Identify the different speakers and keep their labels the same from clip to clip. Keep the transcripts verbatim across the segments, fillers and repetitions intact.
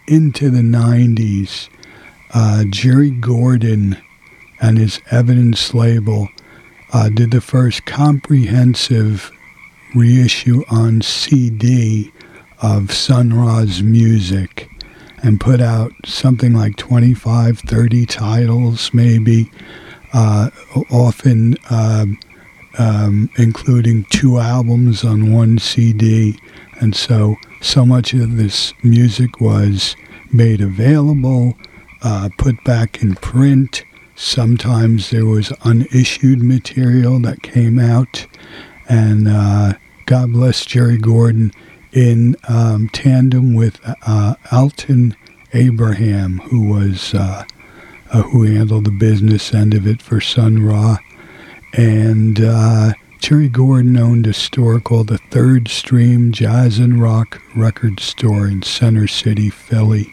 Speaker 1: into the nineties, uh, Jerry Gordon and his Evidence label uh, did the first comprehensive reissue on C D of Sun Ra's music and put out something like twenty-five, thirty titles maybe, uh, often uh, um, including two albums on one C D. And so, so much of this music was made available, uh, put back in print. Sometimes there was unissued material that came out. And uh, God bless Jerry Gordon, in um, tandem with uh, Alton Abraham, who was uh, uh, who handled the business end of it for Sun Ra. And uh, Jerry Gordon owned a store called the Third Stream Jazz and Rock Record Store in Center City, Philly.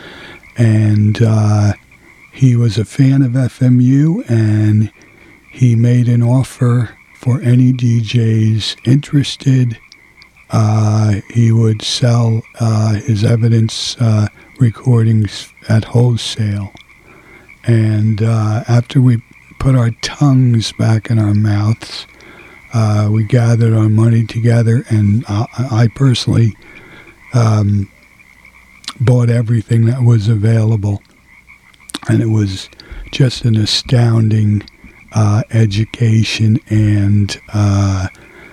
Speaker 1: And uh, he was a fan of F M U, and he made an offer for any D Js interested. Uh, he would sell uh, his Evidence uh, recordings at wholesale. And uh, after we put our tongues back in our mouths, uh, we gathered our money together, and I, I personally um, bought everything that was available. And it was just an astounding uh, education and uh,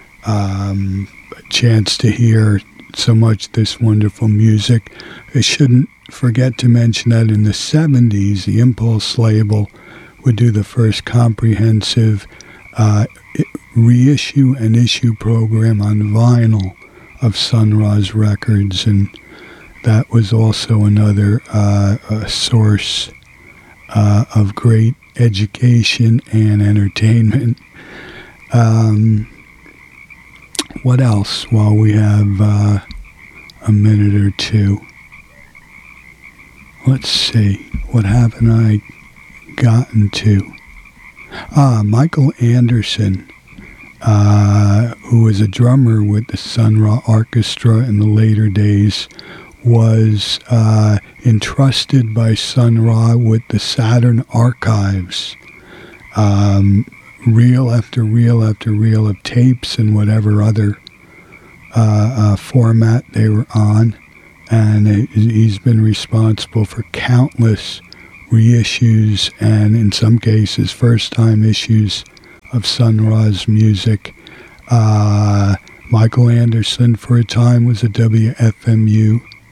Speaker 1: um, chance to hear so much this wonderful music. I shouldn't forget to mention that in the seventies, the Impulse label would do the first comprehensive uh, reissue and issue program on vinyl of Sun Ra's records, and that was also another uh, a source uh, of great education and entertainment. Um, What else while we have uh, a minute or two? Let's see. What haven't I gotten to? Ah, Michael Anderson, uh, who was a drummer with the Sun Ra Orchestra in the later days, was uh, entrusted by Sun Ra with the Saturn archives. Um, reel after reel after reel of tapes and whatever other uh, uh, format they were on. And it, he's been responsible for countless reissues and, in some cases, first-time issues of Sun Ra's music. Uh, Michael Anderson, for a time, was a W F M U